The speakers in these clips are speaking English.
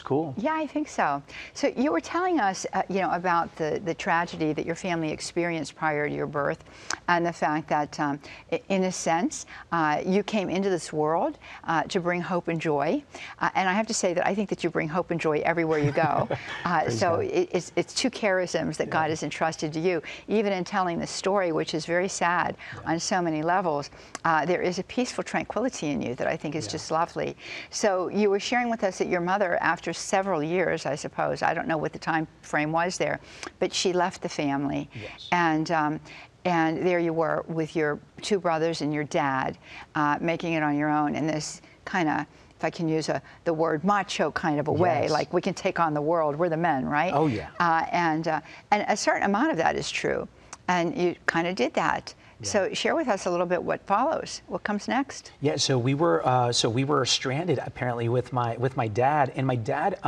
cool. Yeah, I think so. So you were telling us, about the tragedy that your family experienced prior to your birth, and the fact that, in a sense, you came into this world to bring hope and joy. And I have to say that I think that you bring hope and joy everywhere you go. So it's two charisms that God has entrusted to you. Even in telling the story, which is very sad on so many levels, there is a peaceful tranquility in you that I think is just lovely. So you were sharing with us that your mother, after several years, I suppose, I don't know what the time frame was there, but she left the family. Yes. And there you were with your two brothers and your dad, making it on your own in this kind of, if I can use the word macho kind of a way, like we can take on the world, we're the men, right? Oh, yeah. And a certain amount of that is true. And you kind of did that. Yeah. So share with us a little bit what follows. What comes next? Yeah, so we were stranded apparently with my dad, and my dad,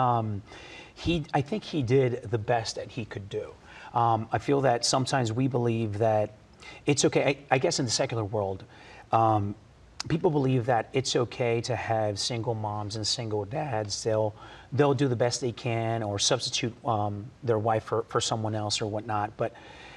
I think he did the best that he could do. I feel that sometimes we believe that it's okay. I guess in the secular world, people believe that it's okay to have single moms and single dads. They'll do the best they can or substitute their wife for someone else or whatnot. But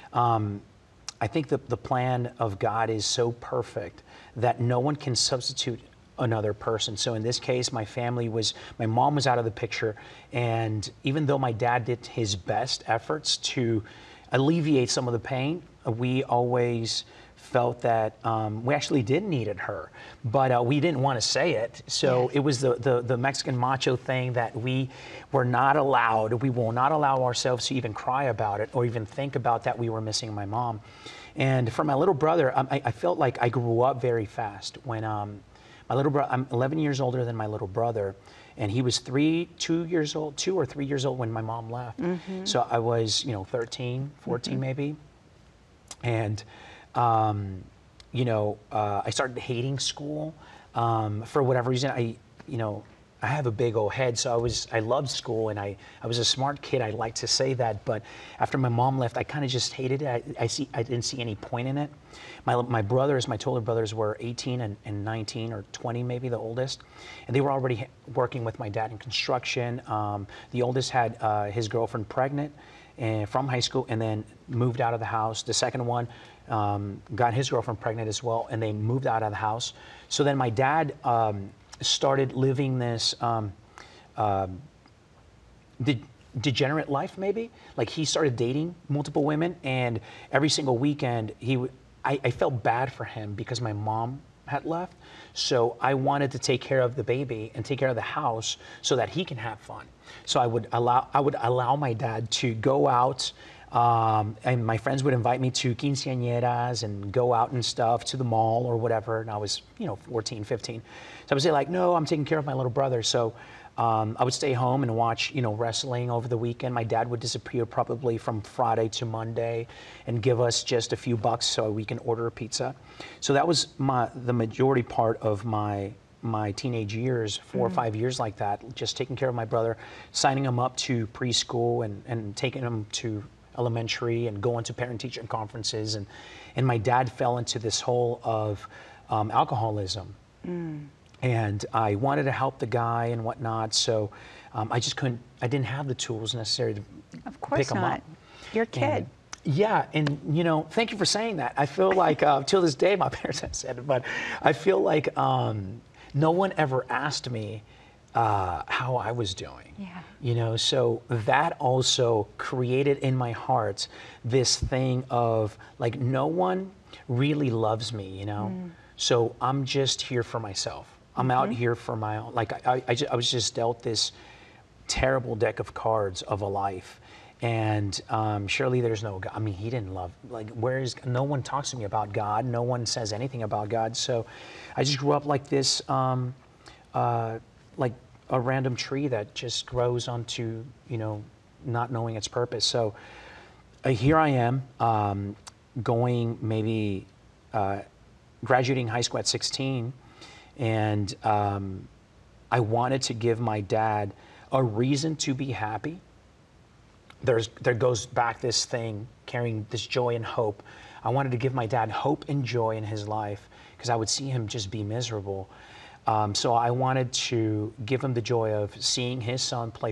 I think the plan of God is so perfect that no one can substitute another person. So in this case, my mom was out of the picture. And even though my dad did his best efforts to alleviate some of the pain, we always felt that we actually did needed her, but we didn't want to say it. So it was the Mexican macho thing that we will not allow ourselves to even cry about it or even think about that we were missing my mom. And for my little brother, I felt like I grew up very fast when my little brother, I'm 11 years older than my little brother, and he was 2 or 3 years old when my mom left. Mm-hmm. So I was, 13, 14 maybe. And I started hating school for whatever reason. I have a big old head, so I loved school, and I was a smart kid. I like to say that, but after my mom left, I kind of just hated it. I didn't see any point in it. My two older brothers were 18 and 19 or 20, maybe the oldest, and they were already working with my dad in construction. The oldest had his girlfriend pregnant from high school, and then moved out of the house. The second one got his girlfriend pregnant as well, and they moved out of the house. So then my dad started living this degenerate life, maybe. Like, he started dating multiple women, and every single weekend I felt bad for him because my mom had left. So I wanted to take care of the baby and take care of the house so that he can have fun. So I would allow my dad to go out, and my friends would invite me to quinceañeras and go out and stuff, to the mall or whatever. And I was, 14, 15. So I would say, like, no, I'm taking care of my little brother. So I would stay home and watch, wrestling over the weekend. My dad would disappear probably from Friday to Monday and give us just a few bucks so we can order a pizza. So that was the majority part of my teenage years, 4 or 5 years like that, just taking care of my brother, signing him up to preschool and taking him to elementary and going to parent-teacher conferences. And my dad fell into this hole of alcoholism. And I wanted to help the guy and whatnot, so I didn't have the tools necessary to pick him up. You're a kid. And thank you for saying that. I feel like, till this day, my parents have said it, but I feel like no one ever asked me how I was doing. Yeah. So that also created in my heart this thing of, like, no one really loves me, So I'm just here for myself. I'm out here for my own. Like, I was just dealt this terrible deck of cards of a life. And surely there's no God. I mean, he didn't love, like, no one talks to me about God. No one says anything about God. So I just grew up like this, like a random tree that just grows onto, not knowing its purpose. So here I am, going maybe, graduating high school at 16. And I wanted to give my dad a reason to be happy. There goes back this thing, carrying this joy and hope. I wanted to give my dad hope and joy in his life because I would see him just be miserable. So I wanted to give him the joy of seeing his son play